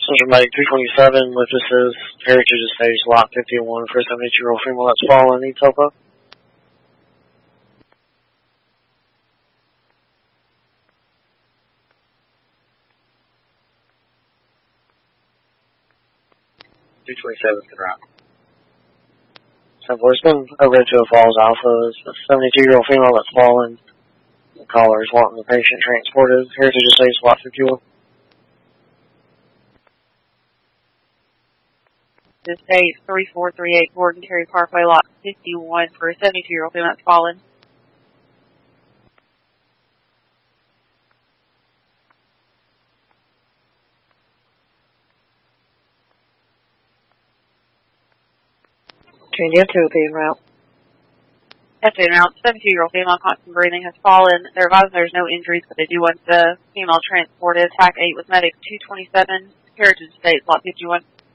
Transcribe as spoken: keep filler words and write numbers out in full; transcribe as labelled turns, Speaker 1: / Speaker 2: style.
Speaker 1: Central Medic two twenty-seven, Memphis, Heritage Estates, Lot fifty-one, for a seventy-two-year-old female that's fallen, needs help up. two twenty-seven can route. Simple, it's been over to a Falls Alpha. It's a seventy-two-year-old female that's fallen. The caller is wanting the patient transported. Heritage Estates, Lot fifty-one.
Speaker 2: This state three four three eight Gordon Terry Parkway, Lot fifty-one, for a seventy-two-year-old female that's fallen.
Speaker 3: Change into a being route.
Speaker 2: F A route, seventy-two-year-old female, constant breathing, has fallen. They're advising there's no injuries, but they do want the female transported. Tac eight with Medic two twenty-seven, Heritage Estates, Lot fifty-one.